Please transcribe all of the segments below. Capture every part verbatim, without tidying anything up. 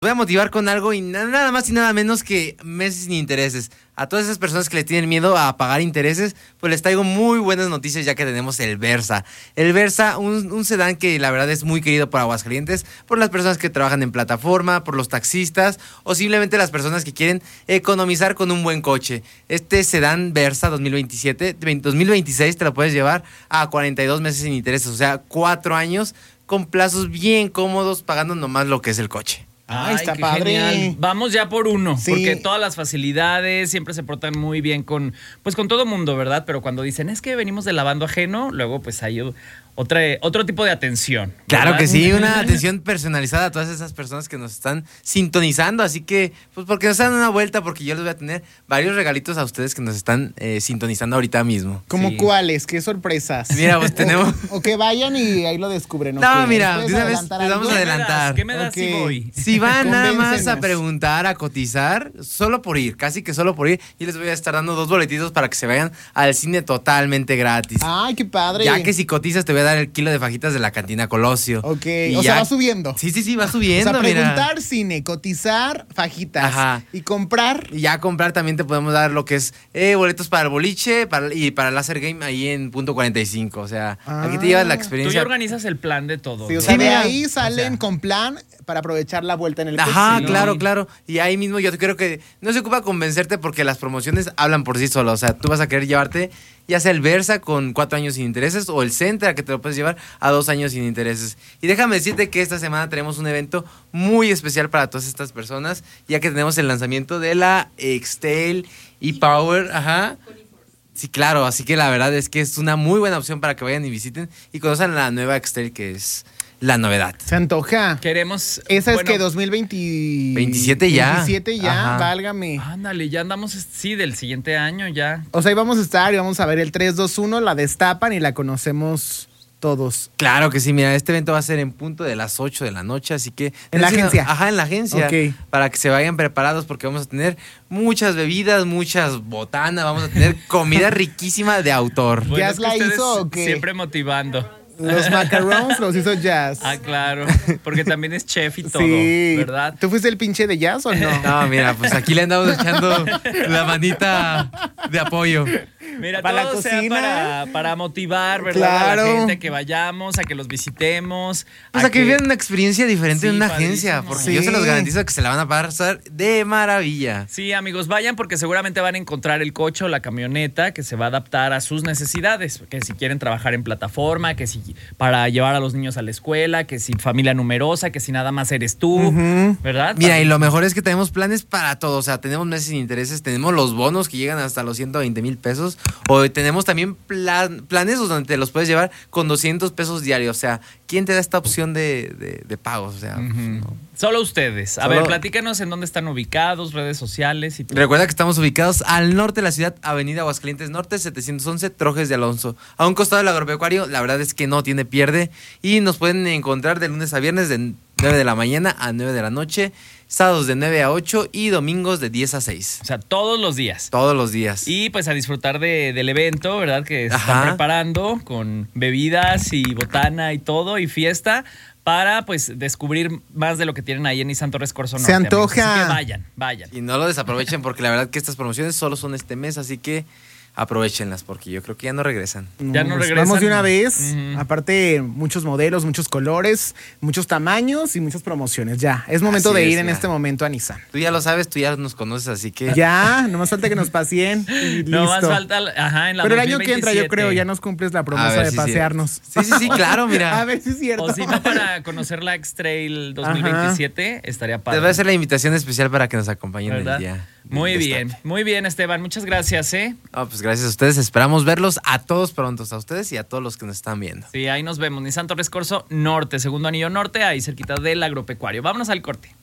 Voy a motivar con algo y nada más y nada menos que meses sin intereses. A todas esas personas que le tienen miedo a pagar intereses, pues les traigo muy buenas noticias ya que tenemos el Versa. El Versa, un, un sedán que la verdad es muy querido por Aguascalientes, por las personas que trabajan en plataforma, por los taxistas o simplemente las personas que quieren economizar con un buen coche. Este sedán Versa dos mil veintisiete, dos mil veintiséis te lo puedes llevar a cuarenta y dos meses sin intereses, o sea, cuatro años con plazos bien cómodos pagando nomás lo que es el coche. Ay, está padre. Genial. Vamos ya por uno, sí. Porque todas las facilidades siempre se portan muy bien con, pues con todo mundo, ¿verdad? Pero cuando dicen es que venimos de lavando ajeno, luego pues hay otra, otro tipo de atención, ¿verdad? Claro que sí, una atención personalizada a todas esas personas que nos están sintonizando, así que pues porque nos dan una vuelta, porque yo les voy a tener varios regalitos a ustedes que nos están eh, sintonizando ahorita mismo. ¿Cómo Sí. cuáles? ¿Qué sorpresas? Mira, pues tenemos... O, o que vayan y ahí lo descubren. ¿no? No, ¿Qué? mira, ¿Puedes de una vez adelantar les vamos algo? a adelantar. ¿Qué me das Ok. si voy? Si van nada más a Convéncenos. preguntar, a cotizar, solo por ir, casi que solo por ir, y les voy a estar dando dos boletitos para que se vayan al cine totalmente gratis. Ay, qué padre. Ya que si cotizas te voy a dar el kilo de fajitas de la cantina Colosio. Ok, Y o ya- sea, va subiendo. Sí, sí, sí, va O subiendo, sea, mira. preguntar cine, cotizar fajitas. Ajá. Y comprar. Y ya comprar también te podemos dar lo que es eh, boletos para el boliche para, y para el Laser Game ahí en punto cuarenta y cinco. O sea, Ah. aquí te llevas la Tú ya experiencia. organizas el plan de todo. Sí, o ¿no? sea, Sí, de mira. ahí salen O sea. con plan para aprovechar la vuelta en el Ajá, coche. claro, Sí. claro. Y ahí mismo yo creo que no se ocupa convencerte porque las promociones hablan por sí solas. O sea, tú vas a querer llevarte ya sea el Versa con cuatro años sin intereses o el Sentra que te lo puedes llevar a dos años sin intereses. Y déjame decirte que esta semana tenemos un evento muy especial para todas estas personas, ya que tenemos el lanzamiento de la X-Trail e-Power, ajá. Sí, claro, así que la verdad es que es una muy buena opción para que vayan y visiten y conozcan la nueva X-Trail que es la novedad. Se antoja. Queremos... Esa bueno, es que dos mil veinte... veintisiete ya. veintisiete ya, Ajá. válgame. Ándale, ya andamos, sí, del siguiente año ya. O sea, ahí vamos a estar y vamos a ver el tres, dos, uno, la destapan y la conocemos todos. Claro que sí, mira, este evento va a ser en punto de las ocho de la noche, así que... ¿En la agencia? Ajá, en la agencia. Ok. Para que se vayan preparados porque vamos a tener muchas bebidas, muchas botanas, vamos a tener comida riquísima de autor. Bueno, ¿Jazz es que la ustedes hizo o qué? Siempre motivando. Los macarons los hizo Jazz. Ah, claro, porque también es chef y todo, Sí. ¿verdad? ¿Tú fuiste el pinche de Jazz o no? No, mira, pues aquí le andamos echando la manita de apoyo. Mira, ¿Para la todo sea cocina? para, para motivar, ¿verdad? A Claro. la gente a que vayamos, a que los visitemos. O sea, que vivan una experiencia diferente Sí, en una padrísimo. agencia, porque Sí. yo se los garantizo que se la van a pasar de maravilla. Sí, amigos, vayan porque seguramente van a encontrar el coche o la camioneta que se va a adaptar a sus necesidades. Que si quieren trabajar en plataforma, que si para llevar a los niños a la escuela, que si familia numerosa, que si nada más eres tú, Ujú. ¿verdad? Mira, y lo mejor es que tenemos planes para todo. O sea, tenemos meses sin intereses, tenemos los bonos que llegan hasta los ciento veinte mil pesos. O tenemos también plan- planes donde te los puedes llevar con doscientos pesos diarios. O sea, ¿quién te da esta opción de, de, de pagos? O sea, pues, Ujú. no. Solo ustedes. A Solo- ver, platícanos en dónde están ubicados, redes sociales y todo. Recuerda que estamos ubicados al norte de la ciudad, Avenida Aguascalientes Norte, setecientos once, Trojes de Alonso. A un costado del agropecuario, la verdad es que no tiene pierde. Y nos pueden encontrar de lunes a viernes de nueve de la mañana a nueve de la noche, sábados de nueve a ocho y domingos de diez a seis. O sea, todos los días. Todos los días. Y pues a disfrutar de, del evento, ¿verdad? Que se Ajá. están preparando con bebidas y botana y todo y fiesta para pues descubrir más de lo que tienen ahí en Nissan Torres Corzo Se Norte, amigos. antoja. Así que vayan, vayan. Y no lo desaprovechen porque la verdad que estas promociones solo son este mes, así que aprovechenlas porque yo creo que ya no regresan. Ya no pues regresan. Vamos de una vez. Ujú. Aparte, muchos modelos, muchos colores, muchos tamaños y muchas promociones. Ya, es momento Así de es, ir en ya. este momento a Nissan. Tú ya lo sabes, tú ya nos conoces, así que... Ya, nomás falta que nos paseen y No más listo. falta, ajá, en la Pero el año que entra, yo dos mil veintisiete. creo, ya nos cumples la A promesa ver de si pasearnos. Sí, sí, sí, claro, mira. A ver si es cierto. O si no, para conocer la X-Trail dos mil veintisiete estaría Te padre. voy a hacer la invitación especial para que nos acompañen ¿Verdad? el día. Muy del bien, destape. muy bien, Esteban. Muchas gracias, ¿eh? No, pues gracias a ustedes. Esperamos verlos a todos prontos, a ustedes y a todos los que nos están viendo. Sí, ahí nos vemos. Nissan Torres Corzo Norte, segundo anillo norte, ahí cerquita del agropecuario. Vámonos al corte.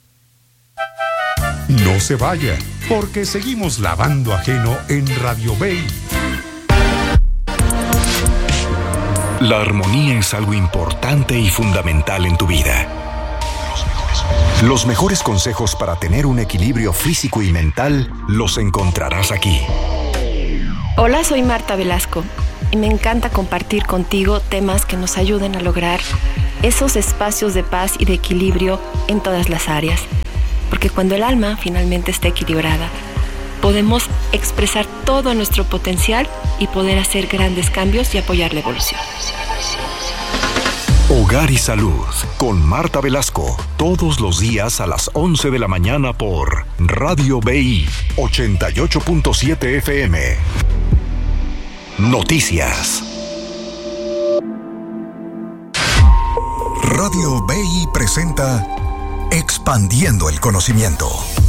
No se vaya, porque seguimos lavando ajeno en Radio Bay. La armonía es algo importante y fundamental en tu vida. Los mejores consejos para tener un equilibrio físico y mental los encontrarás aquí. Hola, soy Marta Velasco y me encanta compartir contigo temas que nos ayuden a lograr esos espacios de paz y de equilibrio en todas las áreas. Porque cuando el alma finalmente está equilibrada, podemos expresar todo nuestro potencial y poder hacer grandes cambios y apoyar la evolución. Hogar y Salud con Marta Velasco, todos los días a las once de la mañana por Radio B I ochenta y ocho punto siete F M. Noticias. Radio B I presenta Expandiendo el Conocimiento.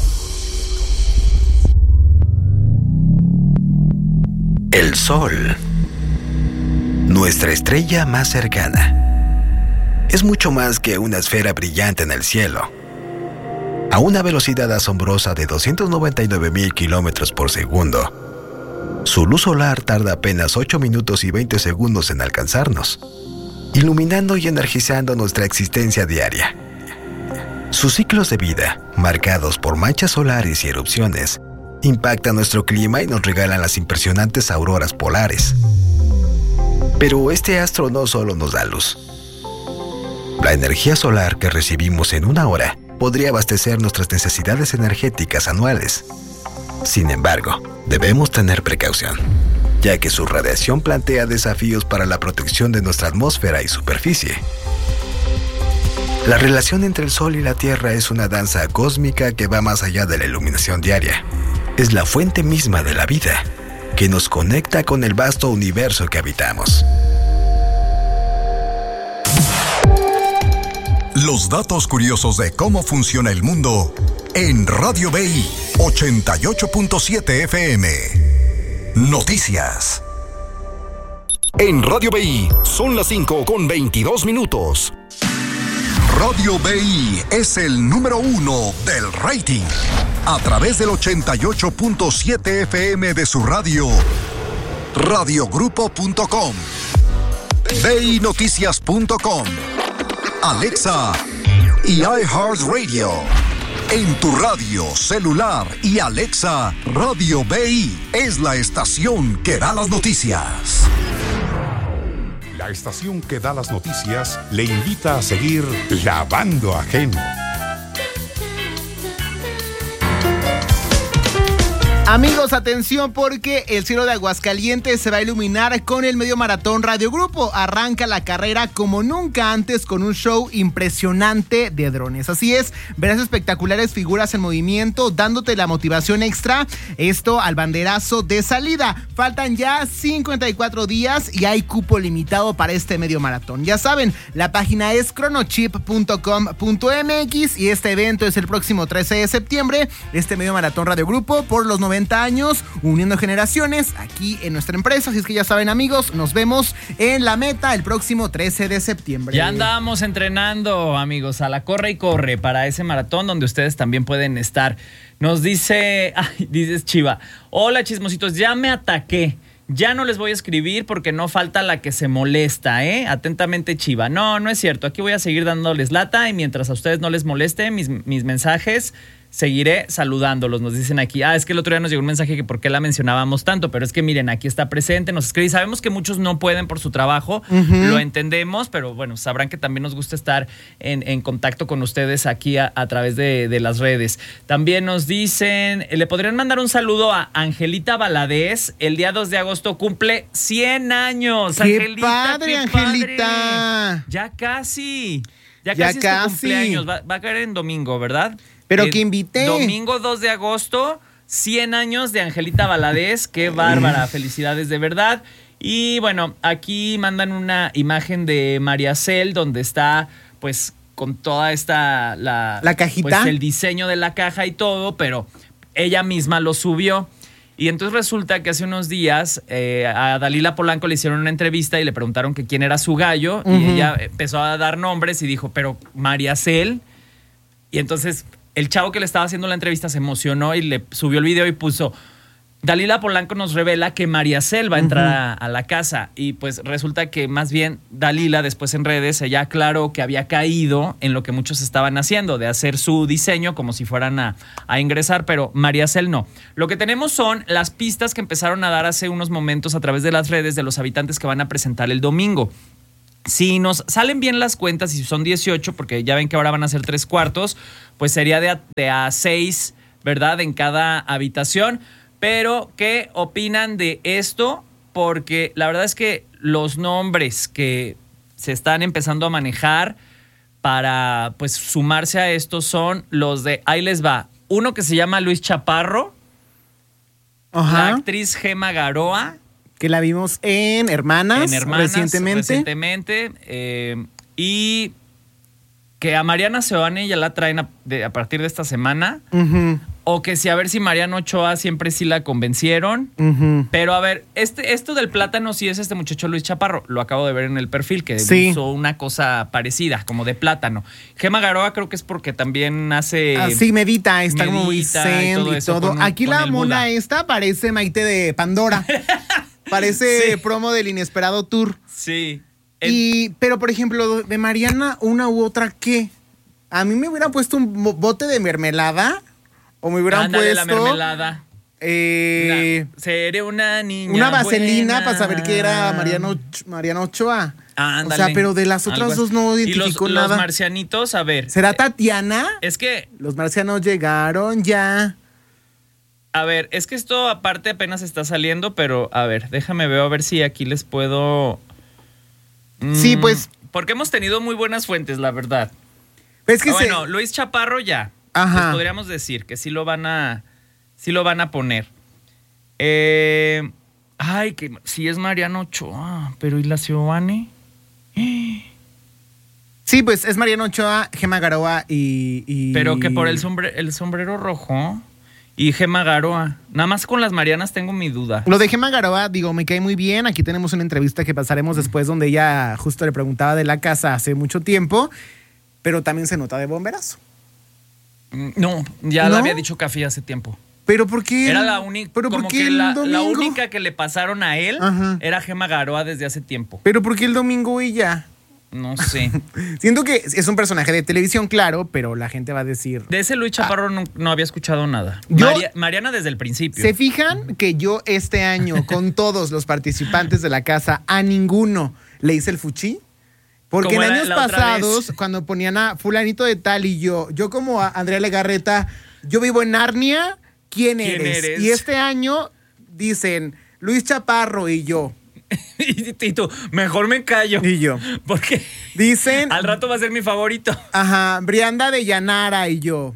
El Sol, nuestra estrella más cercana, es mucho más que una esfera brillante en el cielo. A una velocidad asombrosa de doscientos noventa y nueve mil kilómetros por segundo, su luz solar tarda apenas ocho minutos y veinte segundos en alcanzarnos, iluminando y energizando nuestra existencia diaria. Sus ciclos de vida, marcados por manchas solares y erupciones, impactan nuestro clima y nos regalan las impresionantes auroras polares. Pero este astro no solo nos da luz. La energía solar que recibimos en una hora podría abastecer nuestras necesidades energéticas anuales. Sin embargo, debemos tener precaución, ya que su radiación plantea desafíos para la protección de nuestra atmósfera y superficie. La relación entre el Sol y la Tierra es una danza cósmica que va más allá de la iluminación diaria. Es la fuente misma de la vida, que nos conecta con el vasto universo que habitamos. Los datos curiosos de cómo funciona el mundo en Radio B I ochenta y ocho punto siete F M. Noticias. En Radio B I son las cinco con veintidós minutos. Radio B I es el número uno del rating. A través del ochenta y ocho punto siete F M de su radio, radiogrupo punto com, B I noticias punto com, Alexa y iHeartRadio. En tu radio, celular y Alexa, Radio B I es la estación que da las noticias. La estación que da las noticias le invita a seguir Lavando Ajeno. Amigos, atención porque el cielo de Aguascalientes se va a iluminar con el Medio Maratón Radio Grupo. Arranca la carrera como nunca antes con un show impresionante de drones. Así es, verás espectaculares figuras en movimiento dándote la motivación extra. Esto al banderazo de salida. Faltan ya cincuenta y cuatro días y hay cupo limitado para este Medio Maratón. Ya saben, la página es chronochip punto com punto m x y este evento es el próximo trece de septiembre. Este Medio Maratón Radio Grupo por los noventa años, uniendo generaciones aquí en nuestra empresa. Así es que ya saben, amigos, nos vemos en la meta el próximo trece de septiembre. Ya andamos entrenando, amigos, a la corre y corre para ese maratón donde ustedes también pueden estar. Nos dice, ay, dices Chiva, hola chismositos, ya me ataqué. Ya no les voy a escribir porque no falta la que se molesta, ¿eh? Atentamente, Chiva. No, no es cierto. Aquí voy a seguir dándoles lata y mientras a ustedes no les moleste mis, mis mensajes, seguiré saludándolos. Nos dicen aquí, ah, es que el otro día nos llegó un mensaje que por qué la mencionábamos tanto, pero es que miren, aquí está presente, nos escribe. Sabemos que muchos no pueden por su trabajo, uh-huh. Lo entendemos, pero bueno, sabrán que también nos gusta estar en, en contacto con ustedes aquí a, a través de, de las redes. También nos dicen, le podrían mandar un saludo a Angelita Valadez. El día dos de agosto cumple cien años. ¡Qué Angelita, padre, qué Angelita! Padre. Ya casi, ya, ya casi, casi es tu cumpleaños. Va, va a caer en domingo, ¿verdad? Pero eh, que invité. Domingo dos de agosto, cien años de Angelita Valadez. Qué bárbara, felicidades de verdad. Y bueno, aquí mandan una imagen de María Cel donde está pues con toda esta la, la cajita, pues el diseño de la caja y todo, pero ella misma lo subió. Y entonces resulta que hace unos días eh, a Dalila Polanco le hicieron una entrevista y le preguntaron que quién era su gallo, uh-huh. Y ella empezó a dar nombres y dijo, pero María Cel. Y entonces el chavo que le estaba haciendo la entrevista se emocionó y le subió el video y puso, Dalila Polanco nos revela que María Cel va a entrar uh-huh. a, a la casa. Y pues resulta que más bien Dalila después en redes ella aclaró que había caído en lo que muchos estaban haciendo, de hacer su diseño como si fueran a, a ingresar, pero María Cel no. Lo que tenemos son las pistas que empezaron a dar hace unos momentos a través de las redes de los habitantes que van a presentar el domingo. Si nos salen bien las cuentas, y si son dieciocho, porque ya ven que ahora van a ser tres cuartos, pues sería de a, de a seis, ¿verdad? En cada habitación. Pero, ¿qué opinan de esto? Porque la verdad es que los nombres que se están empezando a manejar para pues sumarse a esto son los de, ahí les va, uno que se llama Luis Chaparro, Ajá. la actriz Gemma Garoa, que la vimos en Hermanas, en Hermanas recientemente. recientemente eh, y que a Mariana Seoane ya la traen a, de, a partir de esta semana, Uh-huh. o que si a ver si Mariano Ochoa siempre sí la convencieron. Uh-huh. Pero a ver, este, esto del plátano sí es este muchacho Luis Chaparro. Lo acabo de ver en el perfil, que Sí. usó una cosa parecida, como de plátano. Gemma Garoa creo que es porque también hace... Así medita, está como muy medita zen y todo y eso todo. con un- Aquí con la el mona Buda. esta parece Maite de Pandora. Parece Sí. promo del Inesperado Tour. Sí. El- Y, pero por ejemplo, de Mariana, una u otra, ¿qué? A mí me hubieran puesto un bo- bote de mermelada o me hubieran Ándale, la puesto mermelada. eh, Una- seré una niña una vaselina buena. para saber que era Mariano, Och- Mariano Ochoa. Ándale. O sea, pero de las otras Algo dos así. no Y identificó los, nada. los marcianitos, a ver. ¿Será Tatiana? Es que, Los marcianos llegaron ya. a ver, es que esto aparte apenas está saliendo, pero a ver, déjame ver a ver si aquí les puedo... Mm, Sí, pues- Porque hemos tenido muy buenas fuentes, la verdad. Es que Ah, se- bueno, Luis Chaparro ya. Ajá. Les podríamos decir que sí lo van a, sí lo van a poner. Eh, ay, que sí es Mariano Ochoa, pero ¿y la Seoane? Sí, pues es Mariano Ochoa, Gemma Garoa y, y- Pero que por el, sombre- el sombrero rojo y Gemma Garoa. Nada más con las Marianas tengo mi duda. Lo de Gemma Garoa, digo, me cae muy bien. Aquí tenemos una entrevista que pasaremos después donde ella justo le preguntaba de la casa hace mucho tiempo, pero también se nota de bomberazo. Mm, No, ya ¿No? la había dicho Café hace tiempo. Pero ¿por qué? Era el- la única, ¿Pero por como qué que el la, la domingo? única que le pasaron a él Ajá. era Gemma Garoa desde hace tiempo. ¿Pero por qué el domingo ella? No sé. Siento que es un personaje de televisión, claro, pero la gente va a decir... De ese Luis Chaparro no, no había escuchado nada. Yo- María- Mariana desde el principio. ¿Se fijan que yo este año, con todos los participantes de la casa, a ninguno le hice el fuchi? Porque en Como la- años la otra pasados, vez. cuando ponían a fulanito de tal y yo, yo como a Andrea Legarreta, yo vivo en Narnia, ¿quién, ¿Quién eres? eres? Y este año dicen Luis Chaparro y yo. y, y tú, mejor me callo. Y yo. Porque Dicen, al rato va a ser mi favorito. ajá, Brianda de Llanara y yo.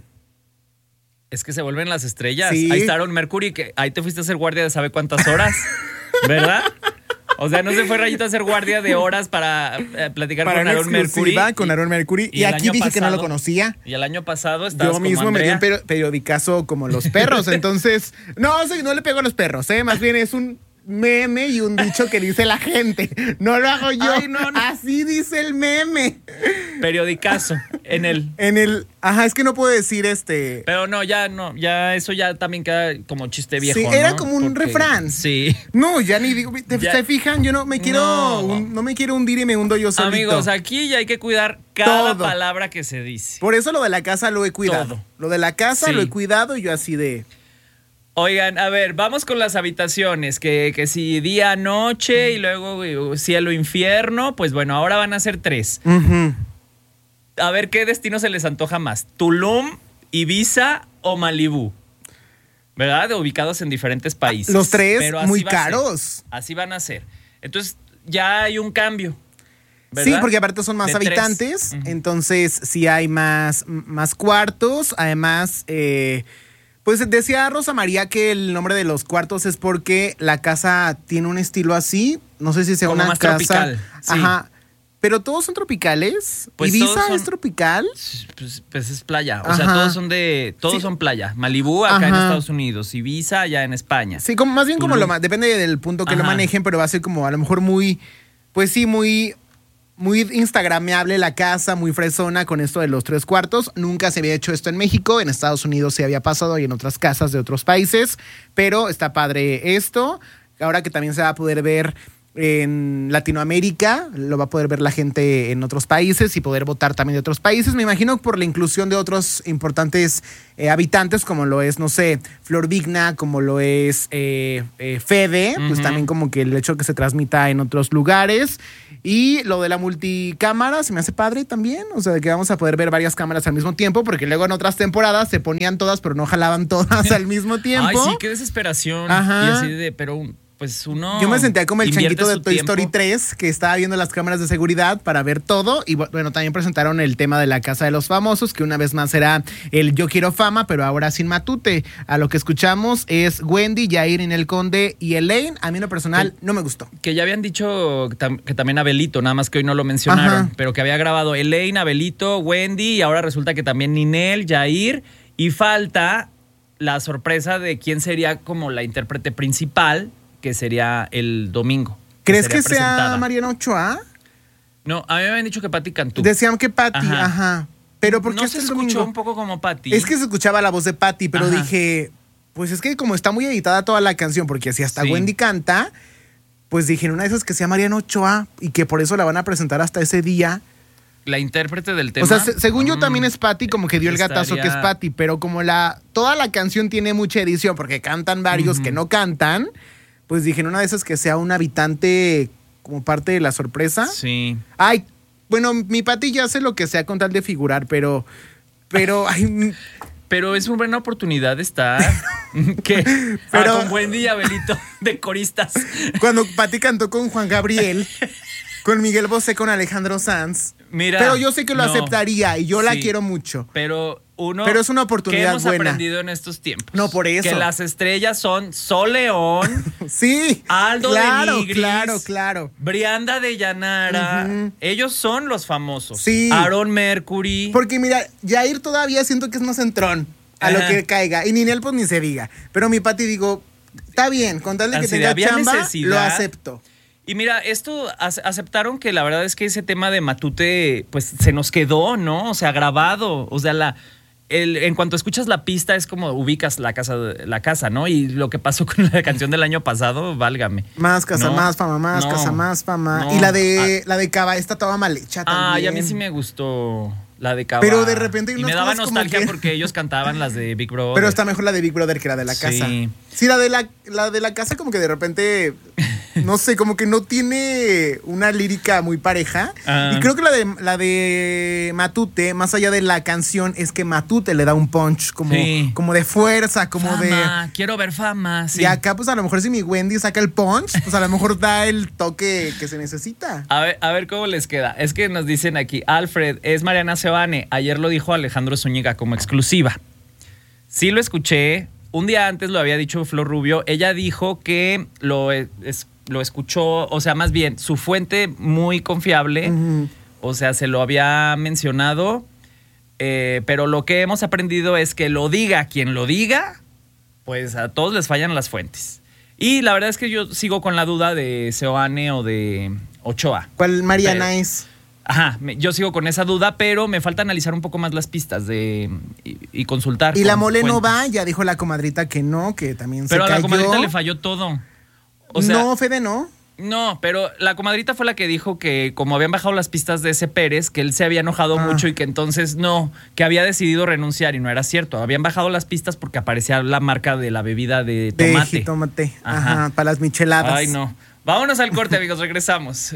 Es que se vuelven las estrellas. Sí. Ahí está Aaron Mercury, que ahí te fuiste a ser guardia de sabe cuántas horas. ¿Verdad? O sea, no se fue Rayito a ser guardia de horas para eh, platicar Para con una Aaron Mercury. exclusiva con Aaron Mercury. Y, el aquí año dije que no lo pasado- conocía. Y el año pasado estabas Yo mismo como me di un Andrea. peri- periodicazo como los perros, entonces... No, o sea, no le pego a los perros, ¿eh? Más bien es un meme y un dicho que dice la gente. No lo hago yo. Ay, no, no. Así dice el meme. Periodicazo en el... En el... Ajá, es que no puedo decir este... Pero no, ya no, ya eso ya también queda como chiste viejo, Sí, era ¿no? como un Porque- refrán. Sí. No, ya ni digo... ¿te- Ya- ¿Se fijan? Yo no me quiero... No. un- no me quiero hundir y me hundo yo solito. Amigos, aquí ya hay que cuidar cada Todo. palabra que se dice. Por eso lo de la casa lo he cuidado. Todo. Lo de la casa Sí. lo he cuidado y yo así de... Oigan, a ver, vamos con las habitaciones, que, que si día, noche y luego eh, cielo, infierno, pues bueno, ahora van a ser tres. Ujú. A ver qué destino se les antoja más, Tulum, Ibiza o Malibú. ¿Verdad? Ubicados en diferentes países. Los tres Pero así muy va a ser. caros. Así van a ser. Entonces, ya hay un cambio. Sí, ¿verdad? porque aparte son más De tres. habitantes, Ujú. entonces sí hay más, más cuartos. Además, eh, pues decía Rosa María que el nombre de los cuartos es porque la casa tiene un estilo así. No sé si sea Como una más casa. tropical, sí. Ajá. Pero todos son tropicales. Pues Ibiza todos son- es tropical. Pues, pues es playa. O sea, Ajá. todos son de. Todos Sí. son playa. Malibú acá en Ajá. Estados Unidos. Ibiza allá en España. Sí, como, más bien como Tulum. lo ma- depende del punto que lo Ajá. manejen, pero va a ser como a lo mejor muy, pues sí, muy, muy instagrameable la casa, muy fresona con esto de los tres cuartos. Nunca se había hecho esto en México, en Estados Unidos se había pasado y en otras casas de otros países, pero está padre esto. Ahora que también se va a poder ver en Latinoamérica, lo va a poder ver la gente en otros países y poder votar también de otros países. Me imagino por la inclusión de otros importantes eh, habitantes, como lo es, no sé, Flor Vigna, como lo es eh, eh, Fede, uh-huh. pues también como que el hecho de que se transmita en otros lugares. Y lo de la multicámara se me hace padre también, o sea, de que vamos a poder ver varias cámaras al mismo tiempo, porque luego en otras temporadas se ponían todas, pero no jalaban todas al mismo tiempo. Ay, sí, qué desesperación. Ajá. Y así de, pero pues uno... Yo me sentía como el changuito de Toy tiempo. Story tres, que estaba viendo las cámaras de seguridad para ver todo. Y bueno, también presentaron el tema de la Casa de los Famosos, que una vez más será el Yo Quiero Fama, pero ahora sin Matute. A lo que escuchamos es Wendy, Yair, Ninel Conde y Elaine. A mí en lo personal que, no me gustó. Que ya habían dicho que también Abelito, nada más que hoy no lo mencionaron. Ajá. Pero que había grabado Elaine, Abelito, Wendy, y ahora resulta que también Ninel, Yair. Y falta la sorpresa de quién sería como la intérprete principal, que sería el domingo. ¿Crees que, que sea Mariana Ochoa? No, a mí me habían dicho que Patti Cantú. Decían que Patti, ajá. ajá. Pero ¿por qué no se escuchó domingo? Un poco como Patti? Es que se escuchaba la voz de Patti, pero ajá. dije, pues es que como está muy editada toda la canción, porque si hasta sí. Wendy canta, pues dije, en una de esas que sea Mariana Ochoa y que por eso la van a presentar hasta ese día. La intérprete del tema. O sea, se, según mm, yo también es Patti, como que dio el gatazo estaría... que es Patti, pero como la toda la canción tiene mucha edición, porque cantan varios uh-huh. que no cantan, pues dije, en una de esas que sea un habitante como parte de la sorpresa. Sí. Ay, bueno, mi Patti ya hace lo que sea con tal de figurar, pero... Pero... ay, pero es una buena oportunidad estar que pero, ah, con Wendy y Abelito de coristas. Cuando Patti cantó con Juan Gabriel, con Miguel Bosé, con Alejandro Sanz. Mira, pero yo sé que lo no, aceptaría y yo la sí, quiero mucho. Pero uno, pero es una oportunidad ¿qué hemos buena. aprendido en estos tiempos? No, por eso. Que las estrellas son Sol León, sí, Aldo claro, de Nigris, claro, claro. Brianda de Llanara. Uh-huh. Ellos son los famosos. Sí. Aaron Mercury. Porque mira, Yair todavía siento que es más entrón a Ajá. lo que caiga. Y Ninel pues ni se diga. Pero mi Patti digo, está bien, con tal de que Así tenga de, chamba, necesidad. lo acepto. Y mira, esto aceptaron que la verdad es que ese tema de Matute pues se nos quedó, ¿no? O sea, grabado. O sea, la el, en cuanto escuchas la pista es como ubicas la casa, la casa, ¿no? Y lo que pasó con la canción del año pasado, válgame. Más casa, no, más fama, más no, casa, más fama. No. Y la de ah, la de Cava, esta estaba mal hecha también. Ah, y a mí sí me gustó la de Cava. Pero de repente y me daba nostalgia que... porque ellos cantaban las de Big Brother. Pero está mejor la de Big Brother que la de la casa. Sí, sí la de la, la de la casa como que de repente... No sé, como que no tiene una lírica muy pareja. Uh, y creo que la de la de Matute, más allá de la canción, es que Matute le da un punch como, sí. como de fuerza, como fama, de... quiero ver fama, sí. Y acá, pues a lo mejor si mi Wendy saca el punch, pues a lo mejor da el toque que se necesita. A ver, a ver cómo les queda. Es que nos dicen aquí, Alfred, es Mariana Seoane. Ayer lo dijo Alejandro Zúñiga como exclusiva. Sí lo escuché. Un día antes lo había dicho Flor Rubio. Ella dijo que lo es... lo escuchó, o sea, más bien, su fuente muy confiable, uh-huh. o sea, se lo había mencionado, eh, pero lo que hemos aprendido es que lo diga quien lo diga, pues a todos les fallan las fuentes. Y la verdad es que yo sigo con la duda de Seoane o de Ochoa. ¿Cuál Mariana pero, es? Ajá, yo sigo con esa duda, pero me falta analizar un poco más las pistas de y, y consultar. Y la mole fuentes. No va, ya dijo la comadrita que no, que también pero se cayó. Pero a la comadrita le falló todo. O sea, no, Fede, no. No, pero la comadrita fue la que dijo que como habían bajado las pistas de ese Pérez, que él se había enojado ah. mucho y que entonces no, que había decidido renunciar y no era cierto. Habían bajado las pistas porque aparecía la marca de la bebida de tomate. De jitomate, ajá. ajá, para las micheladas. Ay, no. Vámonos al corte, amigos, regresamos.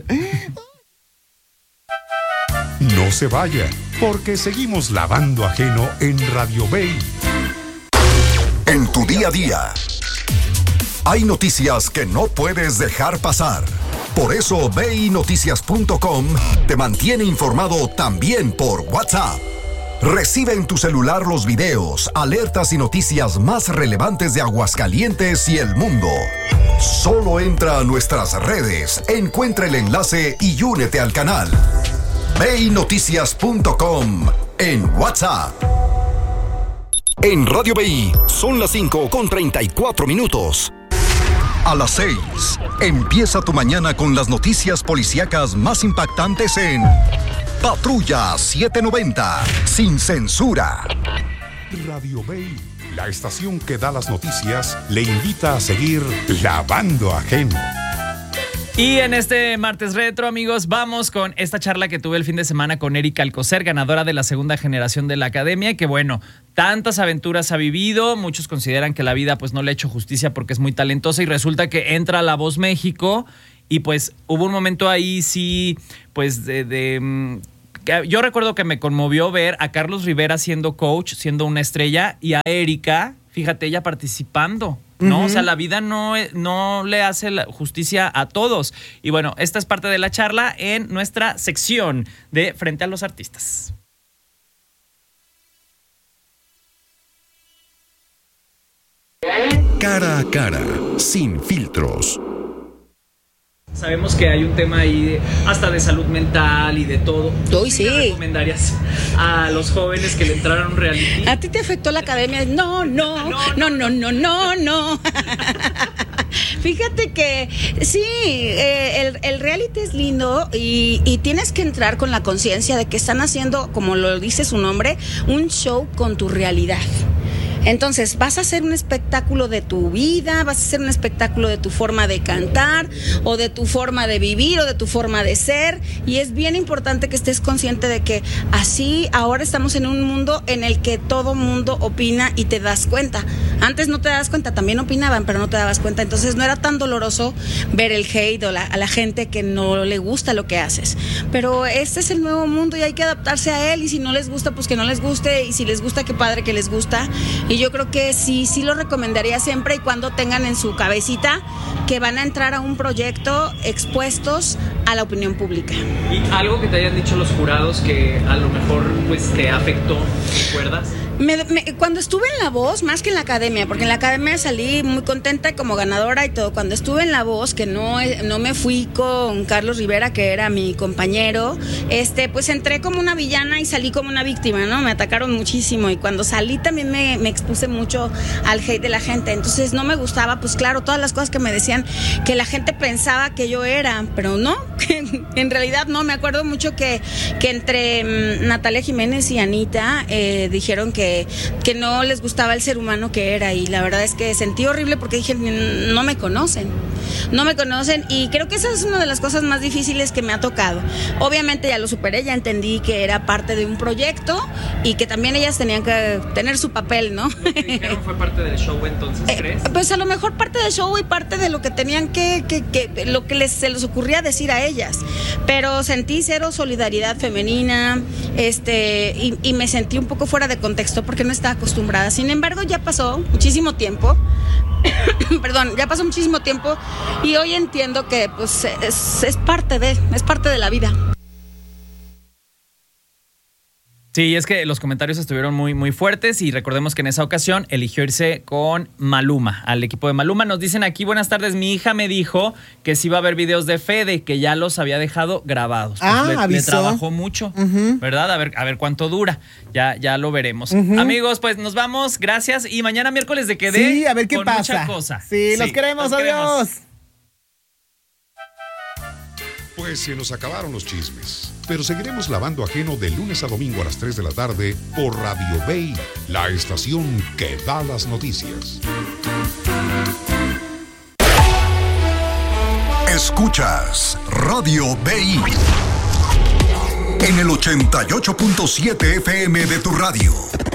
No se vaya, porque seguimos lavando ajeno en Radio Bay. En tu día a día hay noticias que no puedes dejar pasar. Por eso ve y noticias punto com te mantiene informado también por WhatsApp. Recibe en tu celular los videos, alertas y noticias más relevantes de Aguascalientes y el mundo. Solo entra a nuestras redes, encuentra el enlace y únete al canal. ve y noticias punto com en WhatsApp. En Radio B I son las cinco con treinta y cuatro minutos. A las seis, empieza tu mañana con las noticias policíacas más impactantes en Patrulla setecientos noventa, sin censura. Radio Bay, la estación que da las noticias, le invita a seguir lavando ajeno. Y en este martes retro, amigos, vamos con esta charla que tuve el fin de semana con Erika Alcocer, ganadora de la segunda generación de la academia, que bueno, tantas aventuras ha vivido, muchos consideran que la vida pues no le ha hecho justicia porque es muy talentosa y resulta que entra a La Voz México y pues hubo un momento ahí sí, pues de... de yo recuerdo que me conmovió ver a Carlos Rivera siendo coach, siendo una estrella, y a Erika, fíjate, ella participando, ¿no? Uh-huh. O sea, la vida no, no le hace la justicia a todos. Y bueno, esta es parte de la charla en nuestra sección de Frente a los Artistas. Cara a cara, sin filtros. Sabemos que hay un tema ahí de, hasta de salud mental y de todo. Uy, sí. ¿Qué recomendarías a los jóvenes que le entraran a un reality? ¿A ti te afectó la academia? No, no, no, no, no, no, no. Fíjate que sí, eh, el, el reality es lindo y, y tienes que entrar con la conciencia de que están haciendo, como lo dice su nombre, un show con tu realidad. Entonces, vas a hacer un espectáculo de tu vida, vas a hacer un espectáculo de tu forma de cantar o de tu forma de vivir o de tu forma de ser, y es bien importante que estés consciente de que así ahora estamos en un mundo en el que todo mundo opina y te das cuenta. Antes no te das cuenta, también opinaban, pero no te dabas cuenta, entonces no era tan doloroso ver el hate o la, a la gente que no le gusta lo que haces. Pero este es el nuevo mundo y hay que adaptarse a él, y si no les gusta, pues que no les guste, y si les gusta, qué padre que les gusta. Y yo creo que sí, sí lo recomendaría siempre y cuando tengan en su cabecita que van a entrar a un proyecto expuestos a la opinión pública. ¿Y algo que te hayan dicho los jurados que a lo mejor pues te afectó, recuerdas? Me, me, cuando estuve en La Voz, más que en la academia, porque en la academia salí muy contenta como ganadora y todo, cuando estuve en La Voz, que no, no me fui con Carlos Rivera, que era mi compañero, este, pues entré como una villana y salí como una víctima, ¿no? Me atacaron muchísimo, y cuando salí también me, me expuse mucho al hate de la gente, entonces no me gustaba, pues claro, todas las cosas que me decían que la gente pensaba que yo era, pero no, en realidad no. Me acuerdo mucho que, que entre um, Natalia Jiménez y Anita eh, dijeron que que no les gustaba el ser humano que era, y la verdad es que sentí horrible porque dije, no me conocen, no me conocen, y creo que esa es una de las cosas más difíciles que me ha tocado. Obviamente ya lo superé, ya entendí que era parte de un proyecto y que también ellas tenían que tener su papel, ¿no? ¿Lo que dijeron fue parte del show entonces, crees? Eh, pues a lo mejor parte del show y parte de lo que tenían que, que, que lo que les, se les ocurría decir a ellas, pero sentí cero solidaridad femenina, este, y, y me sentí un poco fuera de contexto porque no estaba acostumbrada. Sin embargo, ya pasó muchísimo tiempo. Perdón, ya pasó muchísimo tiempo y hoy entiendo que pues es, es parte de, es parte de la vida. Sí, es que los comentarios estuvieron muy, muy fuertes y recordemos que en esa ocasión eligió irse con Maluma, al equipo de Maluma. Nos dicen aquí, buenas tardes, mi hija me dijo que sí va a haber videos de Fede, que ya los había dejado grabados. Pues ah, le, avisó. le trabajó mucho, uh-huh. ¿verdad? A ver, a ver cuánto dura, ya, ya lo veremos. Uh-huh. Amigos, pues nos vamos, gracias, y mañana miércoles de Quedé. Sí, a ver qué con pasa. Mucha cosa. Sí, sí, los queremos, los adiós. Queremos. Pues se nos acabaron los chismes, pero seguiremos lavando ajeno de lunes a domingo a las tres de la tarde por Radio Bay, la estación que da las noticias. Escuchas Radio Bay en el ochenta y ocho punto siete F M de tu radio.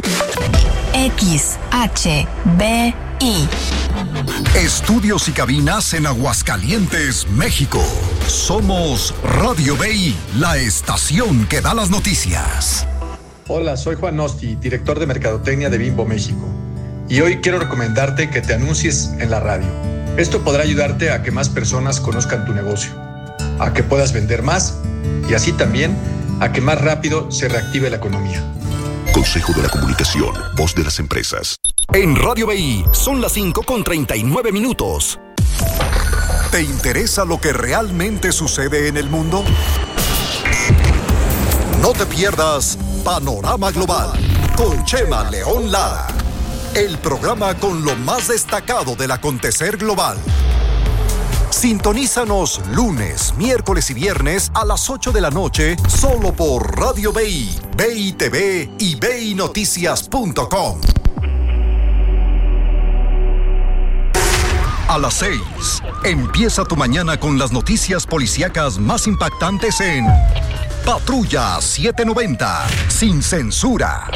X H B I. Estudios y cabinas en Aguascalientes, México. Somos Radio Bay, la estación que da las noticias. Hola, soy Juan Nosti, director de Mercadotecnia de Bimbo México. Y hoy quiero recomendarte que te anuncies en la radio. Esto podrá ayudarte a que más personas conozcan tu negocio, a que puedas vender más y así también a que más rápido se reactive la economía. Consejo de la Comunicación, voz de las empresas. En Radio B I son las cinco con treinta y nueve minutos. ¿Te interesa lo que realmente sucede en el mundo? No te pierdas Panorama Global con Chema León Lara, el programa con lo más destacado del acontecer global. Sintonízanos lunes, miércoles y viernes a las ocho de la noche solo por Radio B I, B I T V y B I Noticias punto com. A las seis, empieza tu mañana con las noticias policíacas más impactantes en Patrulla setecientos noventa, sin censura.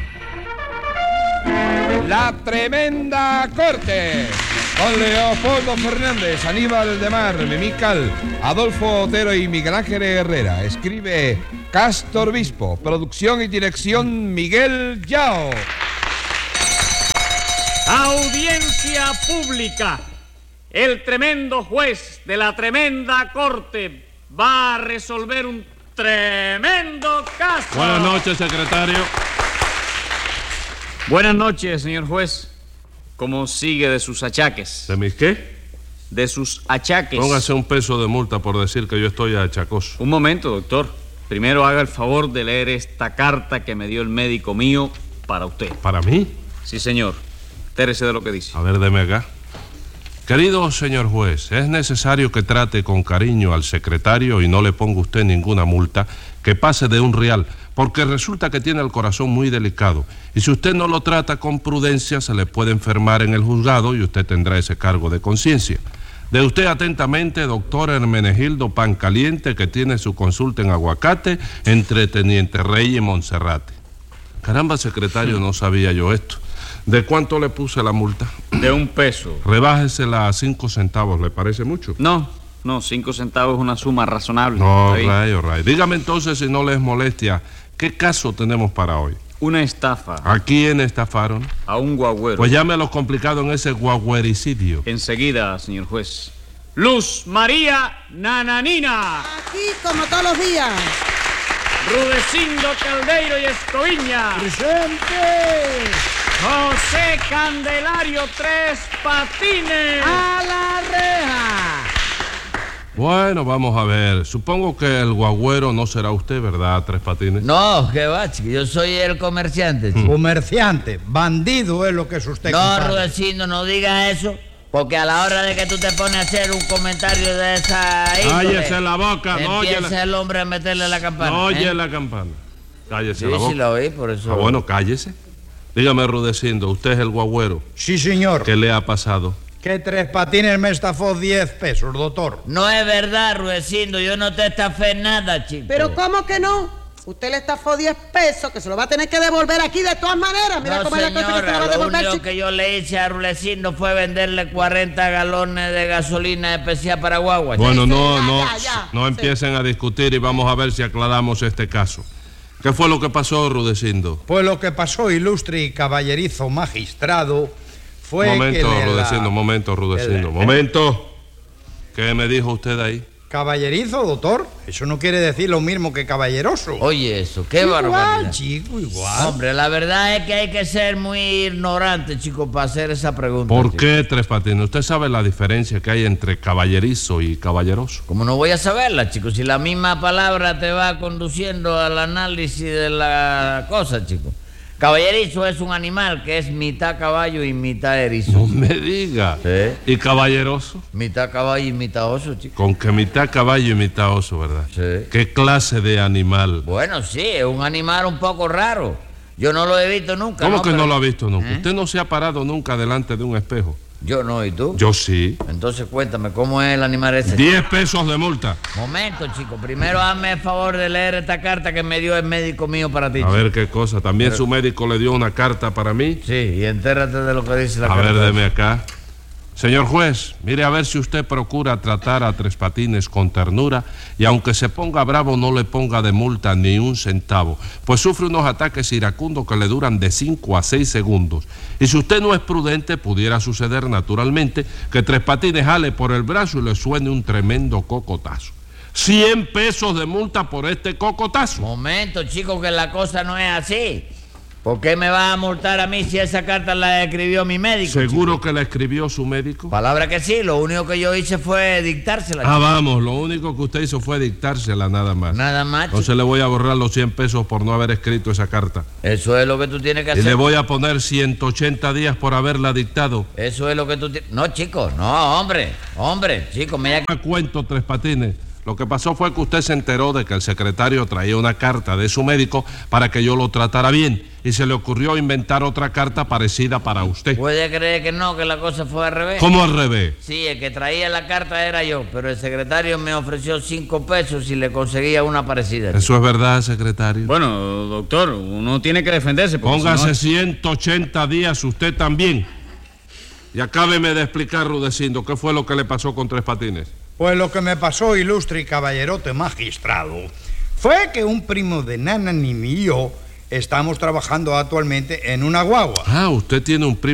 La Tremenda Corte, con Leopoldo Fernández, Aníbal de Mar, Mimical, Adolfo Otero y Miguel Ángel Herrera. Escribe Castor Bispo. Producción y dirección Miguel Yao. Audiencia pública. El tremendo juez de la Tremenda Corte va a resolver un tremendo caso. Buenas noches, secretario. Buenas noches, señor juez. ¿Cómo sigue de sus achaques? ¿De mis qué? De sus achaques. Póngase un peso de multa por decir que yo estoy achacoso. Un momento, doctor. Primero haga el favor de leer esta carta que me dio el médico mío para usted. ¿Para mí? Sí, señor. Entérese de lo que dice. A ver, deme acá. Querido señor juez, es necesario que trate con cariño al secretario y no le ponga usted ninguna multa que pase de un real, porque resulta que tiene el corazón muy delicado. Y si usted no lo trata con prudencia, se le puede enfermar en el juzgado y usted tendrá ese cargo de conciencia. De usted atentamente, doctor Hermenegildo Pancaliente, que tiene su consulta en Aguacate, entre Teniente Rey y Monserrate. Caramba, secretario, no sabía yo esto. ¿De cuánto le puse la multa? De un peso. Rebájesela a cinco centavos, ¿le parece mucho? No, no, cinco centavos es una suma razonable. No, ray, ray. Dígame entonces, si no les molestia, ¿qué caso tenemos para hoy? Una estafa. ¿A quién estafaron? A un guagüero. Pues llámelo complicado en ese guagüericidio. Enseguida, señor juez. Luz María Nananina. Aquí como todos los días. Rudecindo Caldeiro y Escoviña. ¡Presente! José Candelario Tres Patines. ¡A la reja! Bueno, vamos a ver. Supongo que el guagüero no será usted, ¿verdad, Tres Patines? No, que va, chico. Yo soy el comerciante, chico. Comerciante. Bandido es lo que es usted. No, compadre. Rudecindo, no diga eso. Porque a la hora de que tú te pones a hacer un comentario de esa índole, cállese la boca, no oye empieza la... el hombre a meterle la campana. No oye ¿eh? la campana. Cállese Sí, la boca. sí la oí, por eso. Ah, bueno, cállese. Dígame, Rudecindo, ¿usted es el guagüero? Sí, señor. ¿Qué le ha pasado? Que Tres Patines me estafó diez pesos, doctor. No es verdad, Rudecindo, yo no te estafé nada, chico. ¿Pero cómo que no? Usted le estafó diez pesos, que se lo va a tener que devolver aquí de todas maneras. Mira No, cómo es la cosa que se lo va a señora, lo devolver, único chico. que yo le hice a Rudecindo fue venderle cuarenta galones de gasolina especial para guagua. Bueno, Sí, no, sí, no, ya, ya, no sí. empiecen a discutir y vamos a ver si aclaramos este caso. ¿Qué fue lo que pasó, Rudecindo? Pues lo que pasó, ilustre y caballerizo magistrado, fue momento, que de la- Rudecindo, momento, Rudecindo, ¿Eh? momento. ¿Qué me dijo usted ahí? ¿Caballerizo, doctor? Eso no quiere decir lo mismo que caballeroso. Oye, eso, qué Igual, barbaridad. chico, igual. Hombre, la verdad es que hay que ser muy ignorante, chico, para hacer esa pregunta. ¿Por chico. qué, Tres Patines? ¿Usted sabe la diferencia que hay entre caballerizo y caballeroso? Como no voy a saberla, chico, si la misma palabra te va conduciendo al análisis de la cosa, chico. Caballerizo es un animal que es mitad caballo y mitad erizo. No me diga. ¿Sí? ¿Y caballeroso? Mitad caballo y mitad oso, chico. Con que mitad caballo y mitad oso, ¿verdad? Sí. ¿Qué clase de animal? Bueno, sí, es un animal un poco raro. Yo no lo he visto nunca. ¿Cómo ¿no? que Pero- no lo ha visto nunca? ¿Eh? Usted no se ha parado nunca delante de un espejo. Yo no, ¿y tú? Yo sí. Entonces cuéntame, ¿cómo es el animal ese? Diez pesos de multa. Momento, chico. Primero hazme el favor de leer esta carta que me dio el médico mío para ti. A chico. ver qué cosa. ¿También Pero- su médico le dio una carta para mí? Sí, y entérate de lo que dice la A carta. ver, deme acá. Señor juez, mire a ver si usted procura tratar a Tres Patines con ternura y aunque se ponga bravo no le ponga de multa ni un centavo, pues sufre unos ataques iracundos que le duran de cinco a seis segundos. Y si usted no es prudente, pudiera suceder naturalmente que Tres Patines jale por el brazo y le suene un tremendo cocotazo. cien pesos de multa por este cocotazo. Momento, chico, que la cosa no es así. ¿Por qué me va a multar a mí si esa carta la escribió mi médico? ¿Seguro que la escribió su médico? Palabra que sí, lo único que yo hice fue dictársela. Ah, chico. vamos, lo único que usted hizo fue dictársela nada más. Nada más, chico. Entonces le voy a borrar los cien pesos por no haber escrito esa carta. Eso es lo que tú tienes que Y hacer. le voy a poner ciento ochenta días por haberla dictado. Eso es lo que tú tienes. No, chico, no, hombre, hombre, chico, mira. Me cuento, Tres Patines. Lo que pasó fue que usted se enteró de que el secretario traía una carta de su médico para que yo lo tratara bien y se le ocurrió inventar otra carta parecida para usted. ¿Puede creer que no, que la cosa fue al revés? ¿Cómo al revés? Sí, el que traía la carta era yo, pero el secretario me ofreció cinco pesos si le conseguía una parecida. ¿Eso es verdad, secretario? Bueno, doctor, uno tiene que defenderse. Póngase si no... ciento ochenta días usted también. Y acábeme de explicar, Rudecindo, qué fue lo que le pasó con Tres Patines. Pues lo que me pasó, ilustre y caballerote magistrado, fue que un primo de Nana, Nini y yo estamos trabajando actualmente en una guagua. Ah, usted tiene un primo